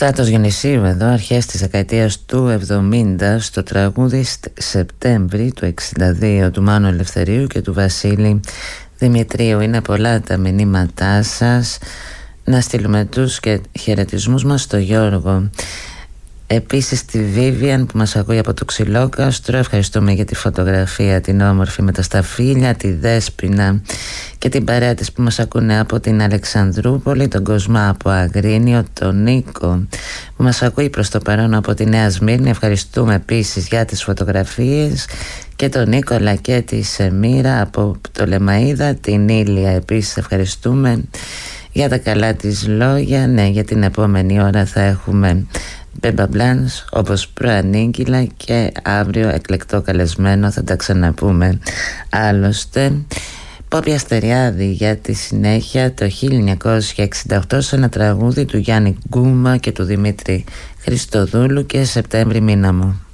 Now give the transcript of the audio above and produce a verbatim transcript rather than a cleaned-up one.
Στράτος Γιονυσίου εδώ, αρχές της δεκαετίας του εβδομήντα, στο τραγούδι Σεπτέμβρη του εξήντα δύο του Μάνου Ελευθερίου και του Βασίλη Δημητρίου. Είναι πολλά τα μηνύματά σας. Να στείλουμε τους και χαιρετισμούς μας στο Γιώργο. Επίσης τη Βίβιαν που μας ακούει από το Ξυλόκαστρο. Ευχαριστούμε για τη φωτογραφία την όμορφη με τα σταφύλια, τη Δέσποινα και την παρέα της που μας ακούνε από την Αλεξανδρούπολη, τον Κοσμά από Αγρίνιο, τον Νίκο που μας ακούει προς το παρόν από τη Νέα Σμύρνη. Ευχαριστούμε επίσης για τις φωτογραφίες και τον Νίκολα και τη Σεμίρα από το Λεμαΐδα, την Ήλια επίσης ευχαριστούμε για τα καλά της λόγια. Ναι, για την επόμενη ώρα θα έχουμε Μπέμπα Μπλάνς όπως προανήγγυλα και αύριο εκλεκτό καλεσμένο, θα τα ξαναπούμε άλλωστε. Πόπη Αστεριάδη για τη συνέχεια το χίλια εννιακόσια εξήντα οκτώ σε ένα τραγούδι του Γιάννη Γκούμα και του Δημήτρη Χριστοδούλου και Σεπτέμβρη μήνα μου.